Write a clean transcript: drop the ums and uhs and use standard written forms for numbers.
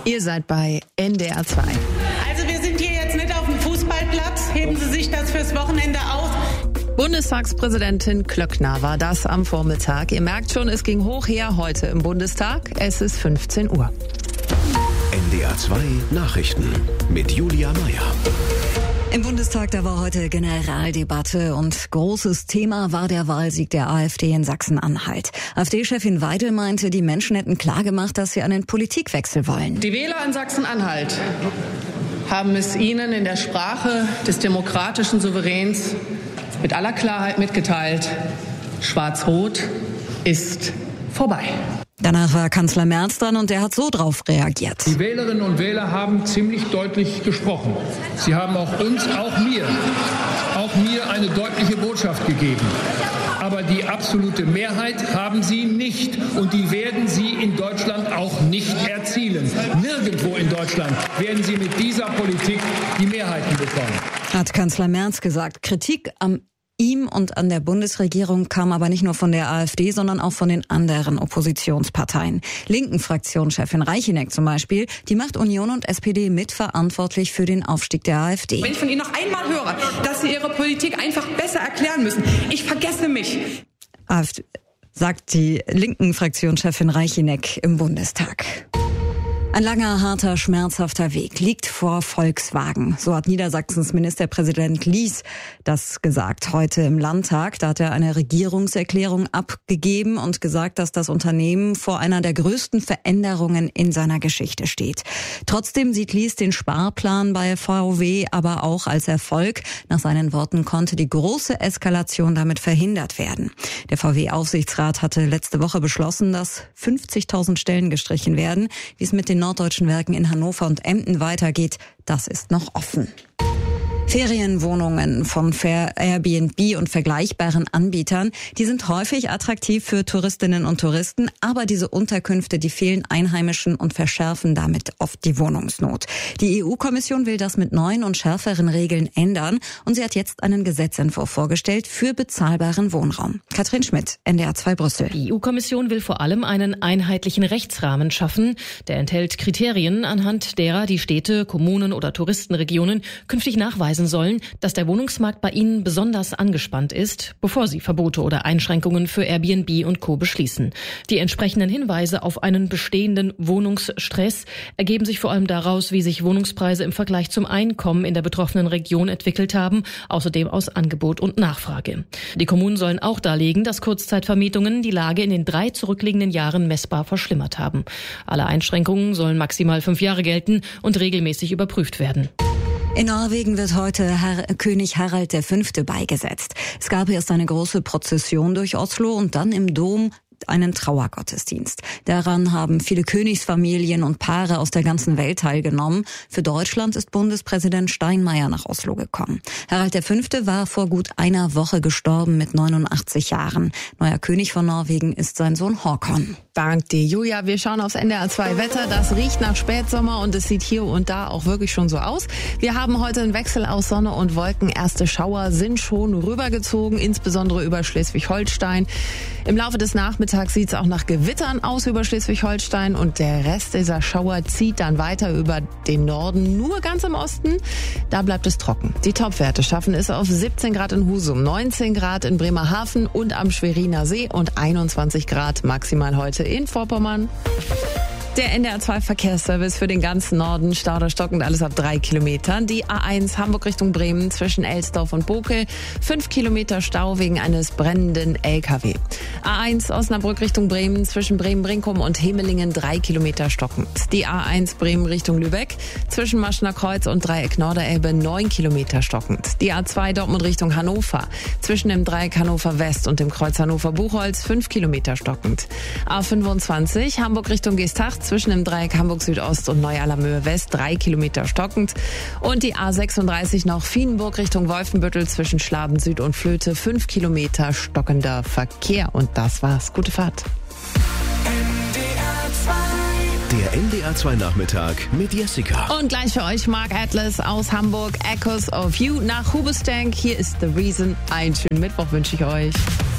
Ihr seid bei NDR 2. Also wir sind hier jetzt nicht auf dem Fußballplatz. Heben Sie sich das fürs Wochenende auf. Bundestagspräsidentin Klöckner war das am Vormittag. Ihr merkt schon, es ging hoch her heute im Bundestag. Es ist 15 Uhr. NDR 2 Nachrichten mit Julia Meyer. Im Bundestag, da war heute Generaldebatte und großes Thema war der Wahlsieg der AfD in Sachsen-Anhalt. AfD-Chefin Weidel meinte, die Menschen hätten klargemacht, dass sie einen Politikwechsel wollen. Die Wähler in Sachsen-Anhalt haben es ihnen in der Sprache des demokratischen Souveräns mit aller Klarheit mitgeteilt: Schwarz-Rot ist vorbei. Danach war Kanzler Merz dran und der hat so drauf reagiert. Die Wählerinnen und Wähler haben ziemlich deutlich gesprochen. Sie haben auch uns, auch mir eine deutliche Botschaft gegeben. Aber die absolute Mehrheit haben sie nicht und die werden sie in Deutschland auch nicht erzielen. Nirgendwo in Deutschland werden sie mit dieser Politik die Mehrheiten bekommen. Hat Kanzler Merz gesagt. Kritik am ihm und an der Bundesregierung kam aber nicht nur von der AfD, sondern auch von den anderen Oppositionsparteien. Linken Fraktionschefin Reicheneck zum Beispiel, die macht Union und SPD mitverantwortlich für den Aufstieg der AfD. Wenn ich von Ihnen noch einmal höre, dass Sie Ihre Politik einfach besser erklären müssen, ich vergesse mich. AfD, sagt die linken Fraktionschefin Reicheneck im Bundestag. Ein langer, harter, schmerzhafter Weg liegt vor Volkswagen. So hat Niedersachsens Ministerpräsident Lies das gesagt heute im Landtag. Da hat er eine Regierungserklärung abgegeben und gesagt, dass das Unternehmen vor einer der größten Veränderungen in seiner Geschichte steht. Trotzdem sieht Lies den Sparplan bei VW aber auch als Erfolg. Nach seinen Worten konnte die große Eskalation damit verhindert werden. Der VW-Aufsichtsrat hatte letzte Woche beschlossen, dass 50.000 Stellen gestrichen werden. Wie es mit den norddeutschen Werken in Hannover und Emden weitergeht, das ist noch offen. Ferienwohnungen von Airbnb und vergleichbaren Anbietern, die sind häufig attraktiv für Touristinnen und Touristen, aber diese Unterkünfte, die fehlen Einheimischen und verschärfen damit oft die Wohnungsnot. Die EU-Kommission will das mit neuen und schärferen Regeln ändern und sie hat jetzt einen Gesetzentwurf vorgestellt für bezahlbaren Wohnraum. Katrin Schmidt, NDR 2 Brüssel. Die EU-Kommission will vor allem einen einheitlichen Rechtsrahmen schaffen. Der enthält Kriterien, anhand derer die Städte, Kommunen oder Touristenregionen künftig nachweisen sollen, dass der Wohnungsmarkt bei ihnen besonders angespannt ist, bevor sie Verbote oder Einschränkungen für Airbnb und Co. beschließen. Die entsprechenden Hinweise auf einen bestehenden Wohnungsstress ergeben sich vor allem daraus, wie sich Wohnungspreise im Vergleich zum Einkommen in der betroffenen Region entwickelt haben, außerdem aus Angebot und Nachfrage. Die Kommunen sollen auch darlegen, dass Kurzzeitvermietungen die Lage in den 3 zurückliegenden Jahren messbar verschlimmert haben. Alle Einschränkungen sollen maximal 5 Jahre gelten und regelmäßig überprüft werden. In Norwegen wird heute König Harald V. beigesetzt. Es gab erst eine große Prozession durch Oslo und dann im Dom einen Trauergottesdienst. Daran haben viele Königsfamilien und Paare aus der ganzen Welt teilgenommen. Für Deutschland ist Bundespräsident Steinmeier nach Oslo gekommen. Harald V. war vor gut einer Woche gestorben mit 89 Jahren. Neuer König von Norwegen ist sein Sohn Håkon. Dank dir, Julia. Wir schauen aufs NDR 2 Wetter. Das riecht nach Spätsommer und es sieht hier und da auch wirklich schon so aus. Wir haben heute einen Wechsel aus Sonne und Wolken. Erste Schauer sind schon rübergezogen, insbesondere über Schleswig-Holstein. Im Laufe des Nachmittags sieht es auch nach Gewittern aus über Schleswig-Holstein und der Rest dieser Schauer zieht dann weiter über den Norden, nur ganz im Osten. Da bleibt es trocken. Die Topwerte schaffen es auf 17 Grad in Husum, 19 Grad in Bremerhaven und am Schweriner See und 21 Grad maximal heute in Vorpommern. Der NDR 2 Verkehrsservice für den ganzen Norden, Stau oder stockend, alles ab 3 Kilometern. Die A1 Hamburg Richtung Bremen zwischen Elsdorf und Bokel, 5 Kilometer Stau wegen eines brennenden LKW. A1 Osnabrück Richtung Bremen zwischen Bremen-Brinkum und Hemelingen 3 Kilometer stockend. Die A1 Bremen Richtung Lübeck zwischen Maschner Kreuz und Dreieck Norderelbe 9 Kilometer stockend. Die A2 Dortmund Richtung Hannover zwischen dem Dreieck Hannover West und dem Kreuz Hannover Buchholz 5 Kilometer stockend. A25 Hamburg Richtung Geesthacht zwischen dem Dreieck Hamburg Südost und Neu-Allermöhe West 3 Kilometer stockend. Und die A36 noch Vienburg Richtung Wolfenbüttel zwischen Schlaben Süd und Flöte 5 Kilometer stockender Verkehr. Und das war's. Gute Fahrt. Der NDR 2 Nachmittag mit Jessica. Und gleich für euch Mark Atlas aus Hamburg, Echoes of You nach Hubestank. Hier ist The Reason. Einen schönen Mittwoch wünsche ich euch.